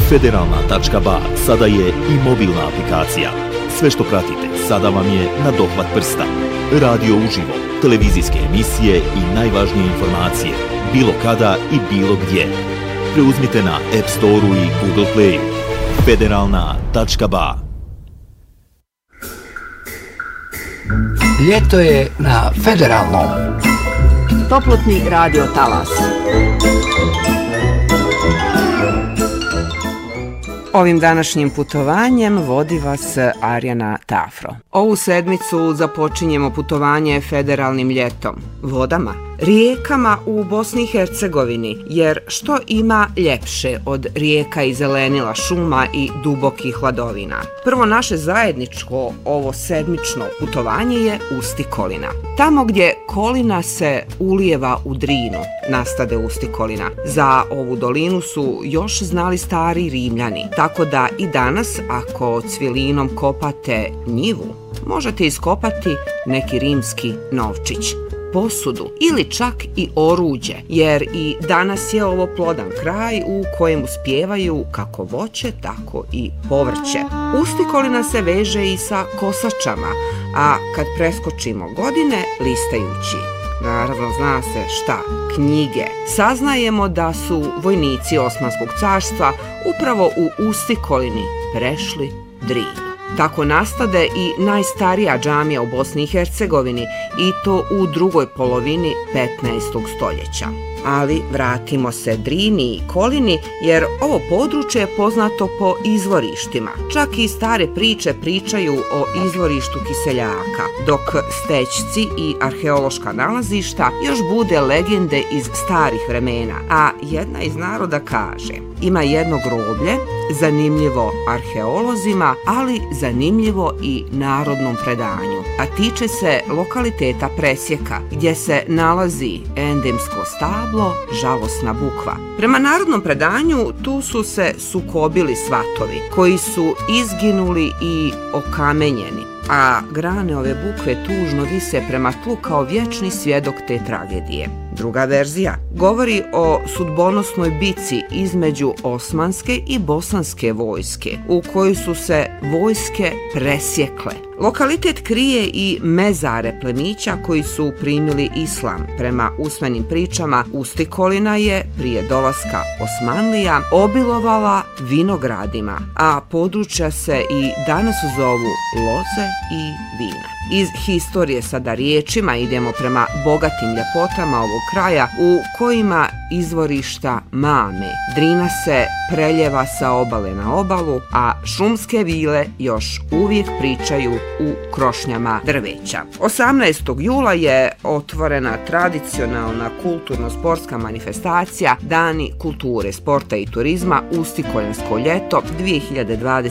Federalna.ba sada je i mobilna aplikacija. Sve što pratite sada vam je na dohvat prsta. Radio uživo, televizijske emisije i najvažnije informacije, bilo kada i bilo gdje. Preuzmite na App Store-u i Google Play-u. Federalna.ba. Ljeto je na Federalnom. Toplotni radio talas. Ovim današnjim putovanjem vodi vas Arjana Tafro. Ovu sedmicu započinjemo putovanje federalnim ljetom, vodama, rijekama u Bosni i Hercegovini, jer što ima ljepše od rijeka i zelenila šuma i dubokih hladovina. Prvo naše zajedničko ovo sedmično putovanje je Usti Kolina. Tamo gdje Kolina se ulijeva u Drinu, nastade Usti Kolina. Za ovu dolinu su još znali stari Rimljani, tako da i danas ako cvilinom kopate njivu, možete iskopati neki rimski novčić, posudu ili čak i oruđe, jer i danas je ovo plodan kraj u kojem uspijevaju kako voće, tako i povrće. Usti Kolina se veže i sa kosačama, a kad preskočimo godine, listajući, naravno zna se šta, knjige, saznajemo da su vojnici Osmanskog carstva upravo u Usti Kolini prešli Drinu. Tako nastade i najstarija džamija u Bosni i Hercegovini, i to u drugoj polovini 15. stoljeća. Ali vratimo se Drini i Kolini, jer ovo područje je poznato po izvorištima. Čak i stare priče pričaju o izvorištu Kiseljaka, dok stećci i arheološka nalazišta još bude legende iz starih vremena. A jedna iz naroda kaže, ima jedno groblje, zanimljivo arheolozima, ali zanimljivo i narodnom predanju, a tiče se lokaliteta Presjeka, gdje se nalazi endemsko stablo Žalosna bukva. Prema narodnom predanju tu su se sukobili svatovi, koji su izginuli i okamenjeni, a grane ove bukve tužno vise prema tlu kao vječni svjedok te tragedije. Druga verzija govori o sudbonosnoj bici između osmanske i bosanske vojske, u kojoj su se vojske presjekle. Lokalitet krije i mezare plemića koji su primili islam. Prema usmenim pričama, Usti Kolina je prije dolaska Osmanlija obilovala vinogradima, a područja se i danas zovu loze i vina. Iz historije sada riječima idemo prema bogatim ljepotama ovog kraja u kojima izvorišta mame. Drina se preljeva sa obale na obalu, a šumske vile još uvijek pričaju u krošnjama drveća. 18. jula je otvorena tradicionalna kulturno-sportska manifestacija Dani kulture, sporta i turizma Usti Koljansko ljeto 2020.